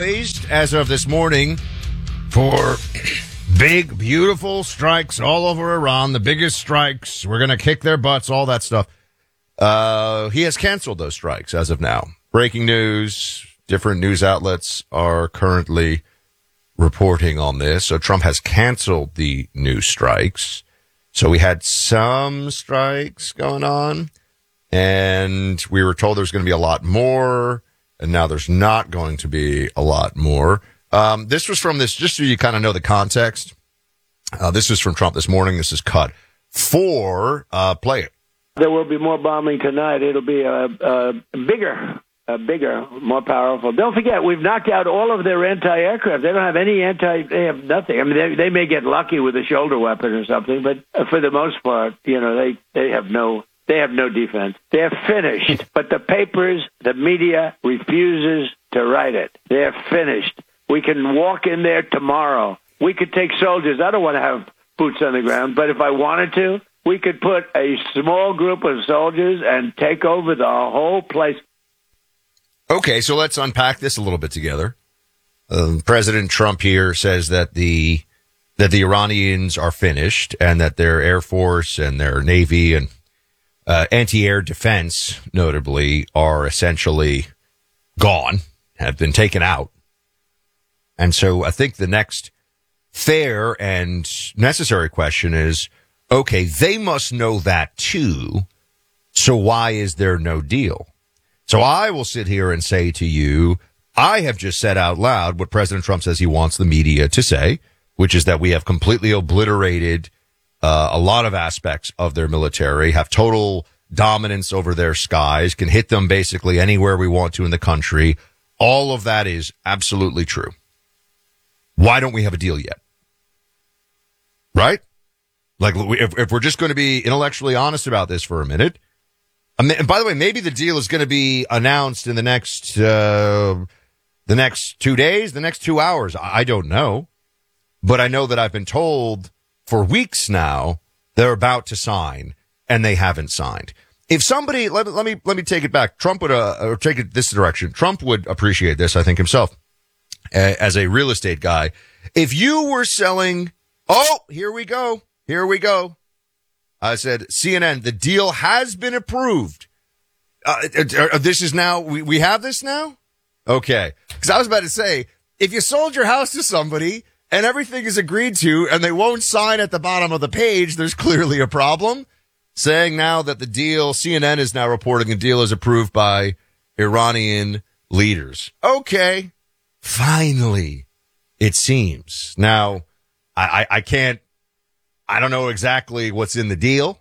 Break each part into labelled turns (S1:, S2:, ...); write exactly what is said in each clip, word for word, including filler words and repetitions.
S1: poised as of this morning for big, beautiful strikes all over Iran, the biggest strikes. We're going to kick their butts, all that stuff. Uh, he has canceled those strikes as of now. Breaking news. Different news outlets are currently reporting on this. So Trump has canceled the new strikes. So we had some strikes going on, and we were told there's going to be a lot more, and now there's not going to be a lot more. Um, this was from this, just so you kind of know the context. Uh, this is from Trump this morning. This is cut four. Uh, play it.
S2: There will be more bombing tonight. It'll be a, a bigger, a bigger, more powerful. Don't forget, we've knocked out all of their anti-aircraft. They don't have any anti. They have nothing. I mean, they, they may get lucky with a shoulder weapon or something, but for the most part, you know, they they have no. They have no defense. They're finished. But the papers, the media refuses to write it. They're finished. We can walk in there tomorrow. We could take soldiers. I don't want to have boots on the ground, but if I wanted to, we could put a small group of soldiers and take over the whole place.
S1: Okay, so let's unpack this a little bit together. Um, President Trump here says that the that the Iranians are finished and that their Air Force and their Navy and uh, anti-air defense, notably, are essentially gone, have been taken out. And so I think the next fair and necessary question is, okay, they must know that too, so why is there no deal? So I will sit here and say to you, I have just said out loud what President Trump says he wants the media to say, which is that we have completely obliterated uh, a lot of aspects of their military, have total dominance over their skies, can hit them basically anywhere we want to in the country. All of that is absolutely true. Why don't we have a deal yet? Right? Like, if, if we're just going to be intellectually honest about this for a minute. And by the way, maybe the deal is going to be announced in the next, uh, the next two days, the next two hours. I don't know. But I know that I've been told for weeks now they're about to sign, and they haven't signed. If somebody, let, let me, let me take it back. Trump would, uh, or take it this direction. Trump would appreciate this, I think, himself, uh, as a real estate guy. If you were selling, oh, here we go. Here we go. I said, C N N, the deal has been approved. Uh, uh, this is now, we, we have this now? Okay. Because I was about to say, if you sold your house to somebody and everything is agreed to and they won't sign at the bottom of the page, there's clearly a problem. Saying now that the deal, C N N is now reporting the deal is approved by Iranian leaders. Okay. Finally, it seems. Now, I, I, I can't, I don't know exactly what's in the deal.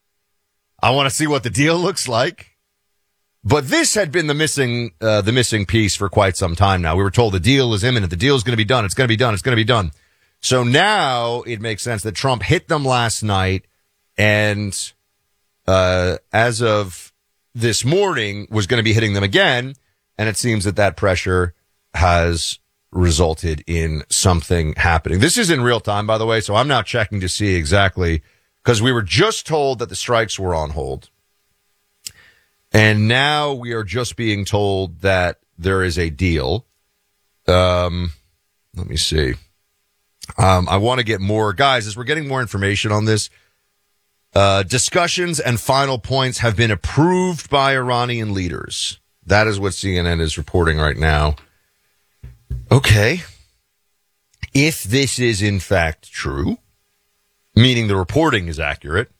S1: I want to see what the deal looks like. But this had been the missing, uh, the missing piece for quite some time now. We were told the deal is imminent. The deal is going to be done. It's going to be done. It's going to be done. So now it makes sense that Trump hit them last night and, uh, as of this morning was going to be hitting them again. And it seems that that pressure has resulted in something happening. This is in real time, by the way, so I'm now checking to see exactly, because we were just told that the strikes were on hold. And now we are just being told that there is a deal. Um, let me see. Um, I want to get more, guys, as we're getting more information on this, uh, discussions and final points have been approved by Iranian leaders. That is what C N N is reporting right now. Okay. If this is in fact true, meaning the reporting is accurate,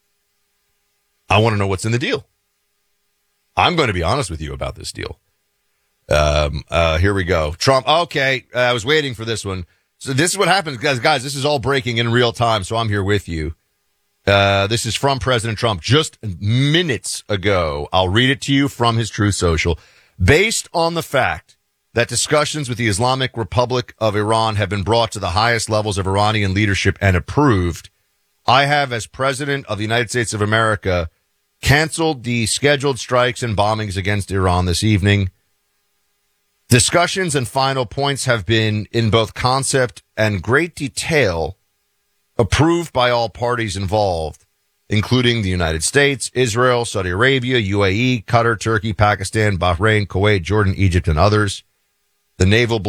S1: I want to know what's in the deal. I'm going to be honest with you about this deal. Um, uh, here we go. Trump. Okay. Uh, I was waiting for this one. So this is what happens, guys. Guys, this is all breaking in real time. So I'm here with you. Uh, this is from President Trump just minutes ago. I'll read it to you from his Truth Social. Based on the fact that discussions with the Islamic Republic of Iran have been brought to the highest levels of Iranian leadership and approved, I have, as President of the United States of America, canceled the scheduled strikes and bombings against Iran this evening. Discussions and final points have been, in both concept and great detail, approved by all parties involved, including the United States, Israel, Saudi Arabia, U A E, Qatar, Turkey, Pakistan, Bahrain, Kuwait, Jordan, Egypt, and others. The naval